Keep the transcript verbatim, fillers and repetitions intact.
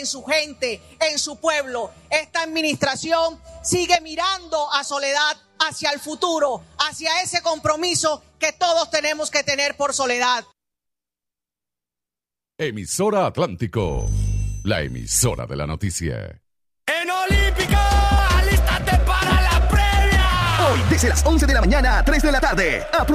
en su gente, en su pueblo. Esta administración sigue mirando a Soledad hacia el futuro, hacia ese compromiso que todos tenemos que tener por Soledad. Emisora Atlántico, la emisora de la noticia. En Olímpico, alístate para la previa. Hoy, desde las once de la mañana a tres de la tarde.